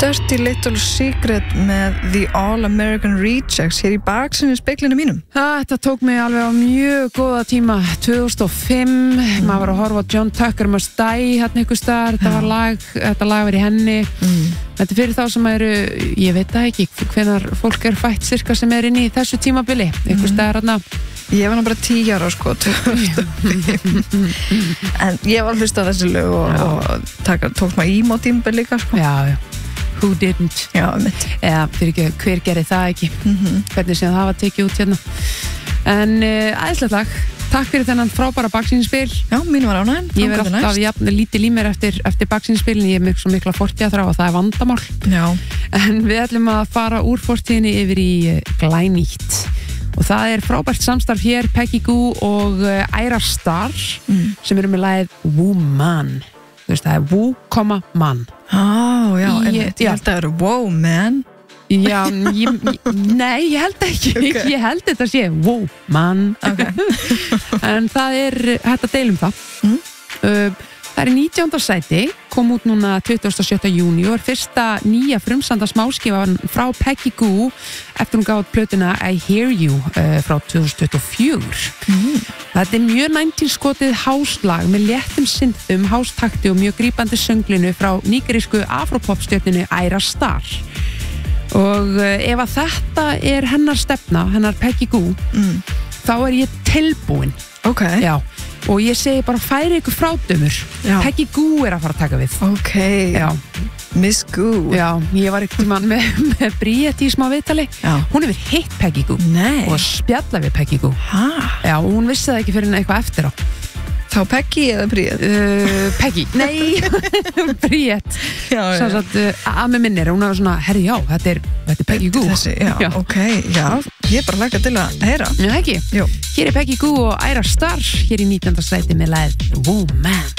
Dirty Little Secret með The All American Rejects hér í baksinu speglinu mínum. Þetta tók mig alveg á mjög góða tíma 2005, maður var að horfa á John Tucker Must Die hérna ykkur staðar, þetta lag var í henni. Þetta er fyrir þá sem eru, ég veit það ekki hvenar fólk er fætt cirka sem er inn í þessu tímabili, ykkur staðar hérna. Ég var bara 10 ára sko en ég var hlust á þessu lög og tók maður emo tímabil líka sko. Já. Who didn't? Já, mitt. Eða, fyrir ekki, hver gerði það ekki? Hvernig sem það var tekið út hérna. En æðislegt lag. Takk fyrir þennan frábæra baksýnisspil. Já, mín var ánægð. Ég verð alltaf jafn lítið í mér eftir baksýnisspilin. Ég er svo mikla fortíðaþrá og það er vandamál. Já. En við ætlum að fara úr fortíðinni yfir í glænýtt. Og það er frábært samstarf hér, Peggy Gou og Ayra Starr sem eru með lagið Woman. Þú veist, það er Woo, man. Já, ég held að það eru wow, man. Já, nei, ég held ekki. Okay. Ég held þetta sé wow, man. Okay. En það er hægt að deilum það. Það er í 19. sæti, kom út núna 27. júní og er fyrsta nýja frumsanda smáskifan frá Peggy Gou eftir hún gaf út plötuna I Hear You frá 2024. Þetta er mjög 90s skotið houselag með léttum synthum, house-takti og mjög grípandi sönglinu frá nígerísku afropop-stjörninu Ayra Starr. Og ef að þetta er hennar stefna, hennar Peggy Gou, þá er ég tilbúin. Ok. Já. Og ég segi bara færi ykkur frádömur. Peggy Gou er að fara að taka við. Ok. Já. Miss Gou. Já, ég var ekkert mann með Bríett í smá viðtali. Já. Hún hefur hitt Peggy Gou. Nei. Og spjalla við Peggy Gou. Já, og hún vissi það ekki fyrir eitthvað eftir á. Þá Peggy eða Bríett? Peggy. Nei, Bríett. Svo að með minnir, hún er svona, herri já, þetta er Peggy Gou. Þessi, já, ok, já. Ég er bara hlakka til að heyra. Já, ekki. Jú. Hér er Peggy Gou og Ayra Starr, hér í 19. sæti með lagið Woman.